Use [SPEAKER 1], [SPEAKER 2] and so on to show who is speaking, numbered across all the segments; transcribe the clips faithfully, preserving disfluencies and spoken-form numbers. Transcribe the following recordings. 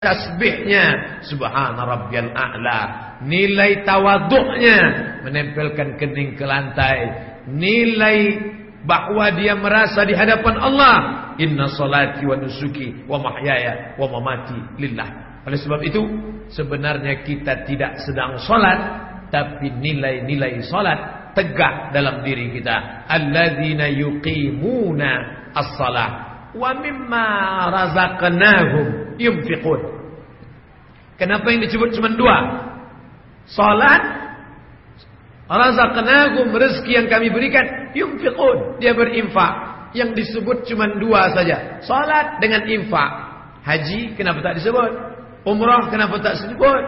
[SPEAKER 1] tasbihnya subhana rabbiyal a'la, nilai tawaduknya menempelkan kening ke lantai, nilai bahwa dia merasa di hadapan Allah, inna salati wa nusuki wa mahyaya wa mamati lillah. Oleh sebab itu sebenarnya kita tidak sedang salat, tapi nilai-nilai salat tegak dalam diri kita. Alladzina yuqimuna as-salah wa mimma razaqnahum yunfiqun. Kenapa yang disebut cuma dua? Salat, razaqnahum, rezeki yang kami berikan, yunfiqun, dia berinfak. Yang disebut cuma dua saja, salat dengan infak. Haji kenapa tak disebut? Umrah kenapa tak disebut?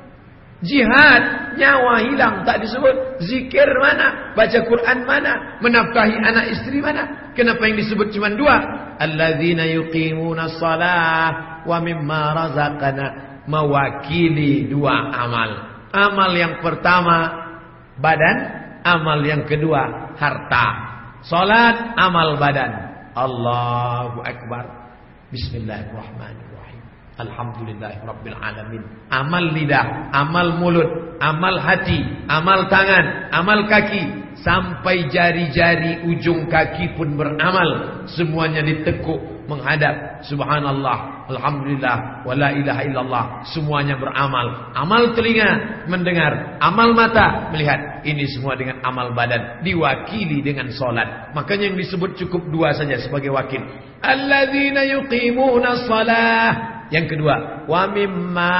[SPEAKER 1] Jihad, nyawa hilang tak disebut. Zikir mana? Baca Quran mana? Menafkahi anak istri mana? Kenapa yang disebut cuma dua? Alladzina yuqimuna shalah wa mimma razaqna, mewakili dua amal. Amal yang pertama badan, amal yang kedua harta. Salat amal badan. Allahu akbar. Bismillahirrahmanirrahim. Alhamdulillahirabbil alamin. Amal lidah, amal mulut, amal hati, amal tangan, amal kaki, sampai jari-jari ujung kaki pun beramal. Semuanya ditekuk menghadap subhanallah, alhamdulillah, wala ilaha illallah. Semuanya beramal. Amal telinga mendengar, amal mata melihat. Ini semua dengan amal badan, diwakili dengan solat. Makanya yang disebut cukup dua saja sebagai wakil. Alladzina yuqimuna shalah. Yang kedua, wa mimma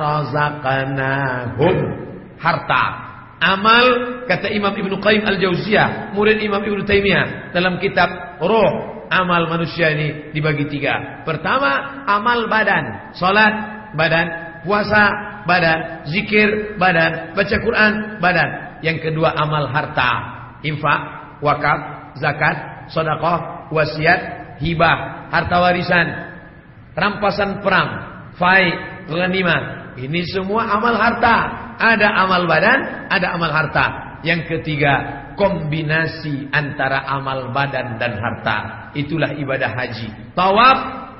[SPEAKER 1] razaqnahum, harta. Amal, kata Imam Ibnu Qayyim Al-Jauziyah, murid Imam Ibnu Taimiyah, dalam kitab Ruh, amal manusia ini dibagi tiga. Pertama, amal badan, salat badan, puasa badan, zikir badan, baca Quran badan. Yang kedua, amal harta, infak, wakaf, zakat, sedekah, wasiat, hibah, harta warisan, rampasan perang, fai, ghanimah. Ini semua amal harta. Ada amal badan, ada amal harta. Yang ketiga, kombinasi antara amal badan dan harta. Itulah ibadah haji. Tawaf,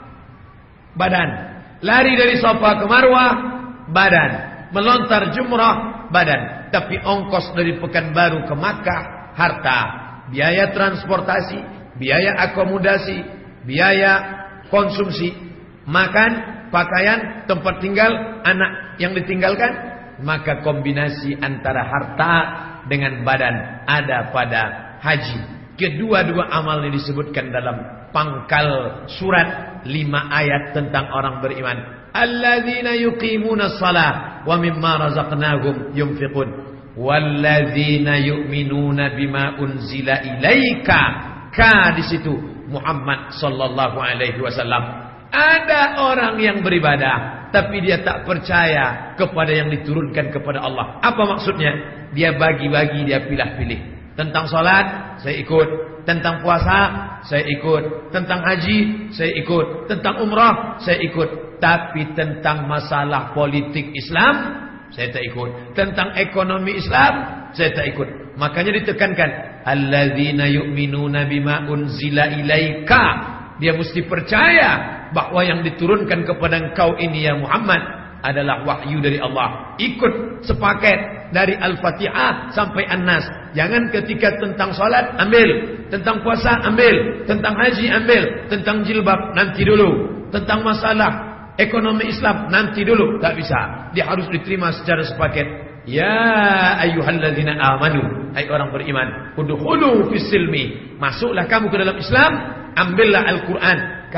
[SPEAKER 1] badan. Lari dari Safa ke Marwah, badan. Melontar jumrah, badan. Tapi ongkos dari Pekanbaru ke Makkah, harta. Biaya transportasi, biaya akomodasi, biaya konsumsi, makan, pakaian, tempat tinggal, anak yang ditinggalkan. Maka kombinasi antara harta dengan badan ada pada haji. Kedua-dua amal ini disebutkan dalam pangkal surat lima ayat tentang orang beriman. Alladzina yuqimuna shalah wa mimma razaqnahum yunfiqun walladzina yu'minuna bima unzila ilaika. Ka di situ Muhammad sallallahu alaihi wasallam. Ada orang yang beribadah tapi dia tak percaya kepada yang diturunkan kepada Allah. Apa maksudnya? Dia bagi-bagi, dia pilih-pilih. Tentang salat saya ikut, tentang puasa saya ikut, tentang haji saya ikut, tentang umrah saya ikut, tapi tentang masalah politik Islam saya tak ikut, tentang ekonomi Islam saya tak ikut. Makanya ditekankan alladzina yu'minuna bima unzila ilaika. Dia mesti percaya bahwa yang diturunkan kepada engkau ini ya Muhammad adalah wahyu dari Allah. Ikut sepaket dari Al-Fatihah sampai An-Nas. Jangan ketika tentang salat ambil, tentang puasa ambil, tentang haji ambil, tentang jilbab nanti dulu, tentang masalah ekonomi Islam nanti dulu. Tak bisa. Dia harus diterima secara sepaket. Ya ayyuhalladzina amanu, hai orang beriman, udkhulu fis silmi, masuklah kamu ke dalam Islam, ambillah Al-Qur'an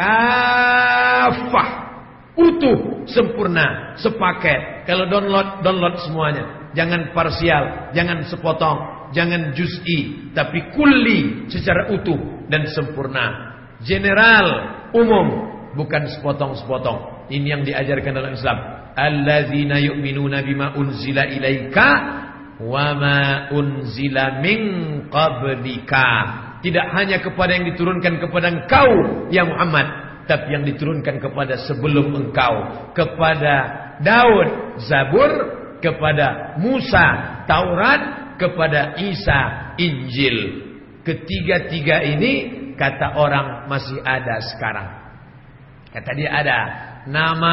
[SPEAKER 1] kafah, utuh, sempurna, sepaket. Kalau download, download semuanya. Jangan parsial, jangan sepotong, jangan juz'i, tapi kulli, secara utuh dan sempurna. General, umum, bukan sepotong-sepotong. Ini yang diajarkan dalam Islam. Alladzina yu'minuna bima unzila ilaika wa ma unzila min qablika. Tidak hanya kepada yang diturunkan kepada engkau ya Muhammad, tapi yang diturunkan kepada sebelum engkau, kepada Daud Zabur, kepada Musa Taurat, kepada Isa Injil. Ketiga-tiga ini kata orang masih ada sekarang. Kata dia ada. Nama